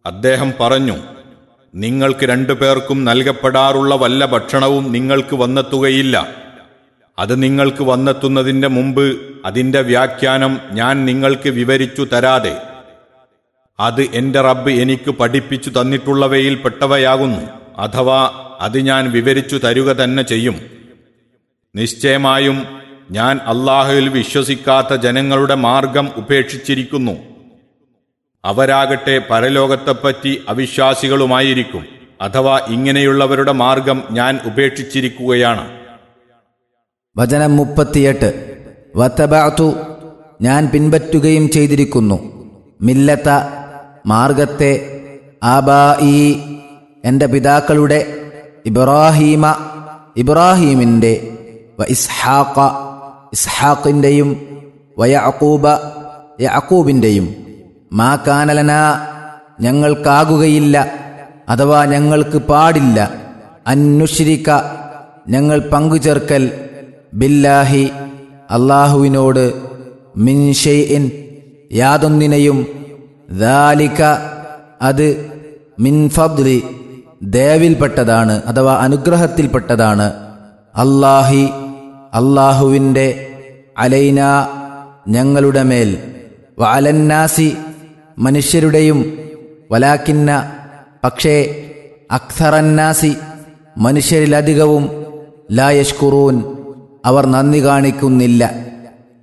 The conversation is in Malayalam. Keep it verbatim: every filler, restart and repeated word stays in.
അദ്ദേഹം പറഞ്ഞു, നിങ്ങൾക്ക് രണ്ടുപേർക്കും നൽകപ്പെടാറുള്ള വല്ല ഭക്ഷണവും നിങ്ങൾക്ക് വന്നെത്തുകയില്ല. അത് നിങ്ങൾക്ക് വന്നെത്തുന്നതിൻ്റെ മുമ്പ് അതിൻ്റെ വ്യാഖ്യാനം ഞാൻ നിങ്ങൾക്ക് വിവരിച്ചു തരാതെ അത് എൻ്റെ റബ്ബ് എനിക്ക് പഠിപ്പിച്ചു തന്നിട്ടുള്ളവയിൽ പെട്ടവയാകുന്നു, അഥവാ അത് ഞാൻ വിവരിച്ചു തരുക തന്നെ ചെയ്യും. നിശ്ചയമായും ഞാൻ അല്ലാഹുവിൽ വിശ്വസിക്കാത്ത ജനങ്ങളുടെ മാർഗം ഉപേക്ഷിച്ചിരിക്കുന്നു. അവരാകട്ടെ പരലോകത്തെപ്പറ്റി അവിശ്വാസികളുമായിരിക്കും. അഥവാ ഇങ്ങനെയുള്ളവരുടെ മാർഗം ഞാൻ ഉപേക്ഷിച്ചിരിക്കുകയാണ്. വചനം മുപ്പത്തിയെട്ട്. വതബഅതു, ഞാൻ പിൻപറ്റുകയും ചെയ്തിരിക്കുന്നു, മില്ലത്ത, മാർഗത്തെ, ആബായി, എൻ്റെ പിതാക്കളുടെ, ഇബ്രാഹീമ, ഇബ്രാഹീമിൻ്റെ, വ ഇസ്ഹാഖ, ഇസ്ഹാഖിൻ്റെയും, വ യഅഖൂബ, യഅഖൂബിൻ്റെയും. മാ കാനലന, ഞങ്ങൾക്കാകുകയില്ല, അഥവാ ഞങ്ങൾക്ക് പാടില്ല, അന്നുശ്രിക, ഞങ്ങൾ പങ്കുചേർക്കൽ, ബില്ലാഹി, അല്ലാഹുവിനോട്, മിൻ ഷൈഇൻ, യാതൊന്നിനെയും, ദാലിക, അത്, മിൻ ഫദ്ലി, ദയവിൽപ്പെട്ടതാണ് അഥവാ അനുഗ്രഹത്തിൽപ്പെട്ടതാണ്, അല്ലാഹി, അല്ലാഹുവിൻ്റെ, അലൈന, ഞങ്ങളുടെ മേൽ, വഅലന്നാസി, മനുഷ്യരുടെയും, വലാക്കിന്ന, പക്ഷേ, അക്സറന്നാസി, മനുഷ്യരിലധികവും, ലാ യഷ്കുറൂൻ, അവർ നന്ദി കാണിക്കുന്നില്ല.